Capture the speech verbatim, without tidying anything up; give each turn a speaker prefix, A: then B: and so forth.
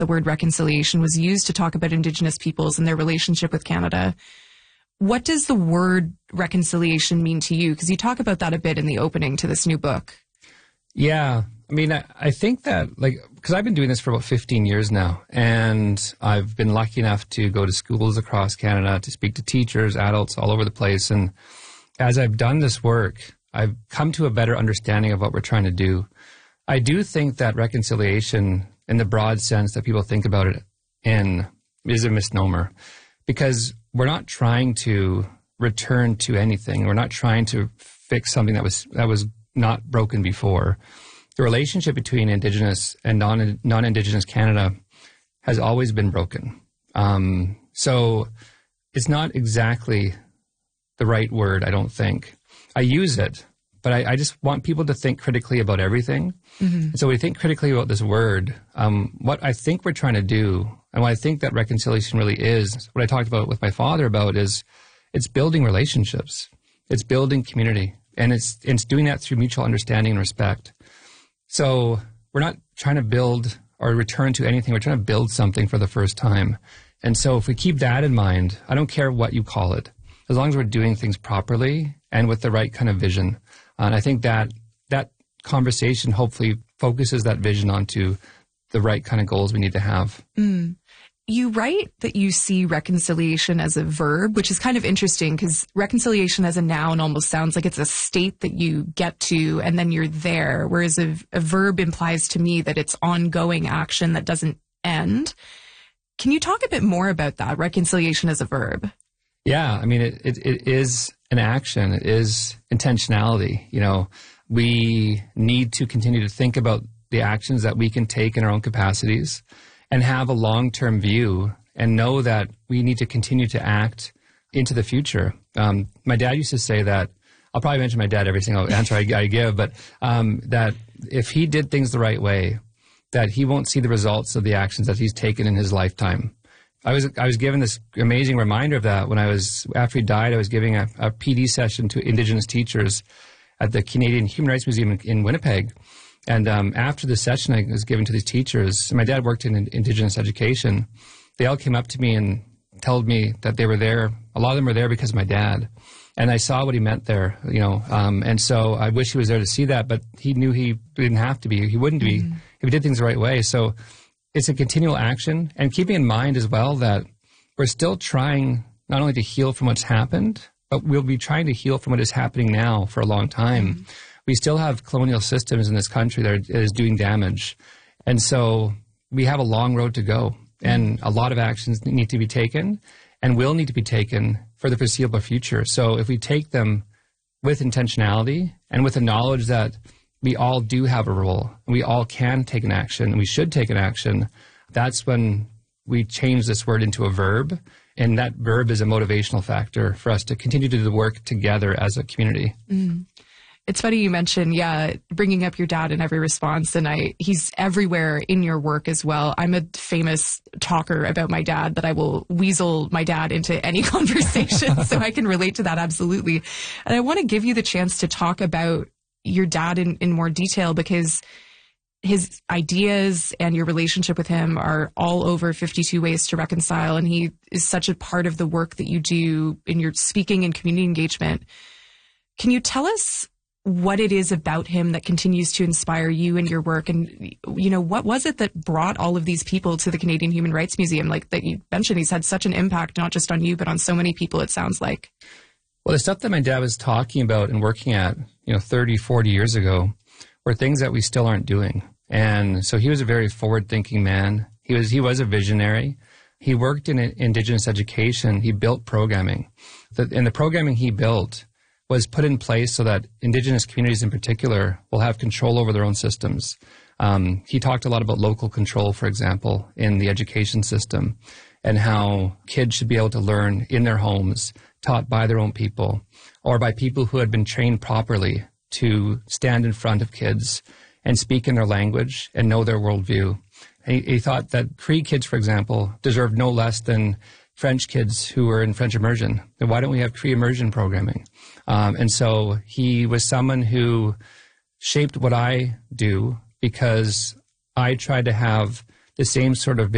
A: the word reconciliation was used to talk about Indigenous peoples and their relationship with Canada. What does the word reconciliation mean to you? Because you talk about that a bit in the opening to this new book.
B: Yeah. I mean, I, I think that, like, because I've been doing this for about fifteen years now, and I've been lucky enough to go to schools across Canada to speak to teachers, adults all over the place. And as I've done this work, I've come to a better understanding of what we're trying to do. I do think that reconciliation, in the broad sense that people think about it in, is a misnomer, because we're not trying to return to anything. We're not trying to fix something that was that was not broken before. The relationship between Indigenous and non, non-Indigenous Canada has always been broken. Um, so it's not exactly the right word, I don't think. I use it, but I, I just want people to think critically about everything. Mm-hmm. So we think critically about this word. Um, what I think we're trying to do, and what I think that reconciliation really is, what I talked about with my father about is it's building relationships. It's building community. And it's, it's doing that through mutual understanding and respect. So we're not trying to build or return to anything. We're trying to build something for the first time. And so if we keep that in mind, I don't care what you call it, as long as we're doing things properly and with the right kind of vision. Uh, and I think that that conversation hopefully focuses that vision onto the right kind of goals we need to have.
A: Mm. You write that you see reconciliation as a verb, which is kind of interesting because reconciliation as a noun almost sounds like it's a state that you get to and then you're there, whereas a, a verb implies to me that it's ongoing action that doesn't end. Can you talk a bit more about that, reconciliation as a verb?
B: Yeah, I mean, it, it, it is an action. It is intentionality. You know, we need to continue to think about the actions that we can take in our own capacities and have a long-term view and know that we need to continue to act into the future. Um, my dad used to say that, I'll probably mention my dad every single answer I, I give, but um, that if he did things the right way, that he won't see the results of the actions that he's taken in his lifetime. I was I was given this amazing reminder of that when I was, after he died, I was giving a, a P D session to Indigenous teachers at the Canadian Human Rights Museum in, in Winnipeg. And um, after the session I was given to these teachers, my dad worked in Indigenous education, they all came up to me and told me that they were there. A lot of them were there because of my dad. And I saw what he meant there, you know. Um, and so I wish he was there to see that, but he knew he didn't have to be. He wouldn't be mm-hmm. if he did things the right way. So it's a continual action. And keeping in mind as well that we're still trying not only to heal from what's happened, but we'll be trying to heal from what is happening now for a long time. Mm-hmm. We still have colonial systems in this country that are, is doing damage. And so we have a long road to go. And a lot of actions need to be taken and will need to be taken for the foreseeable future. So if we take them with intentionality and with the knowledge that we all do have a role, and we all can take an action, and we should take an action, that's when we change this word into a verb. And that verb is a motivational factor for us to continue to do the work together as a community.
A: Mm. It's funny you mentioned, yeah, bringing up your dad in every response, and I he's everywhere in your work as well. I'm a famous talker about my dad that I will weasel my dad into any conversation, so I can relate to that absolutely. And I want to give you the chance to talk about your dad in, in more detail because his ideas and your relationship with him are all over fifty-two Ways to Reconcile, and he is such a part of the work that you do in your speaking and community engagement. Can you tell us what it is about him that continues to inspire you in your work? And, you know, what was it that brought all of these people to the Canadian Human Rights Museum? Like that you mentioned, he's had such an impact, not just on you, but on so many people, it sounds like.
B: Well, the stuff that my dad was talking about and working at, you know, thirty, forty years ago were things that we still aren't doing. And so he was a very forward-thinking man. He was, he was a visionary. He worked in Indigenous education. He built programming. The, and the programming he built was put in place so that Indigenous communities in particular will have control over their own systems. Um, he talked a lot about local control, for example, in the education system, and how kids should be able to learn in their homes, taught by their own people, or by people who had been trained properly to stand in front of kids and speak in their language and know their worldview. He, he thought that Cree kids, for example, deserved no less than French kids who were in French immersion. Then why don't we have Cree immersion programming? Um, and so he was someone who shaped what I do because I tried to have the same sort of